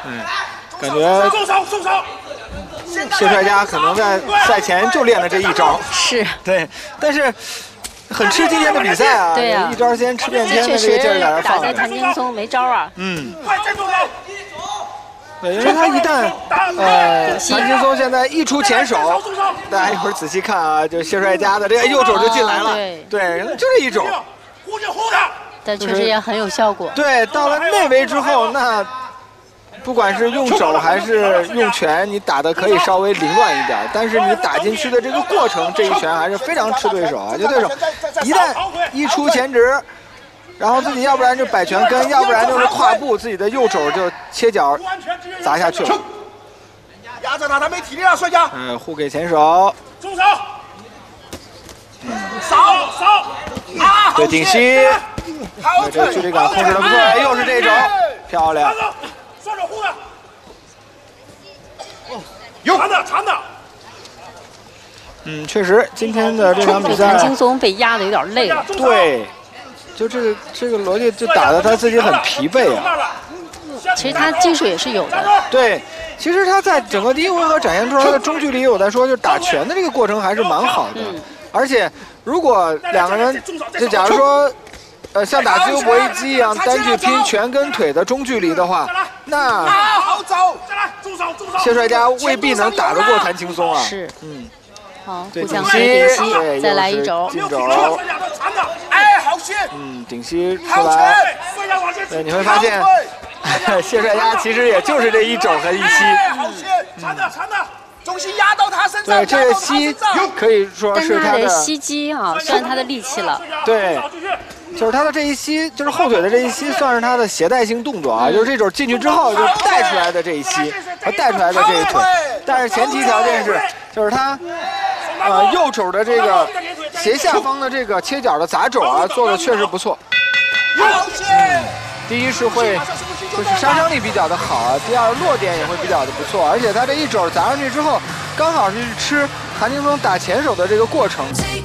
感觉谢帅家可能在赛前就练了这一招。 是。 对，但是很吃今天的比赛啊。 对呀。 一招先吃遍天的这个劲儿在这放着。 打得谭劲松没招啊。 对，因为他一旦谭劲松现在一出前手，大家一会儿仔细看啊，就谢帅家的这个右肘就进来了。对，就这一肘。 但确实也很有效果。 对，到了内围之后，那不管是用手还是用拳，你打的可以稍微凌乱一点，但是你打进去的这个过程，这一拳还是非常吃对手啊！就对手一旦一出前直，然后自己要不然就摆拳根，要不然就是跨步，自己的右手就切角砸下去了。 压着他，他没体力了，帅家。 互给前手。 住手！扫！ 对顶膝，这个距离感控制的不错，又是这种，漂亮。 双手护的。有长的。 确实，今天的这场比赛， 谭劲松被压的有点累了。 对，就这个逻辑就打得他自己很疲惫啊。 其实他技术也是有的。 对，其实他在整个第一回合展现出来的中距离，我在说，就是打拳的这个过程还是蛮好的。而且，如果两个人，就假如说，像打自由搏击一样，单去拼拳跟腿的中距离的话，那谢帅家未必能打得过谭劲松啊。 是，好， 对顶膝，再来一肘， 进肘， 好线， 顶膝出来，对，你会发现，谢帅家其实也就是这一肘和一膝， 长的，重心压到他身上， 对，这个膝可以说是他的膝肌啊，算他的利器了， 对。就是他的这一膝，就是后腿的这一膝，算是他的携带性动作啊，就是这肘进去之后就带出来的这一膝和带出来的这一腿，但是前提条件是，就是他右肘的这个斜下方的这个切角的砸肘啊，做的确实不错。第一是会就是杀伤力比较的好啊，第二落点也会比较的不错，而且他这一肘砸上去之后，刚好是吃谭劲松打前手的这个过程。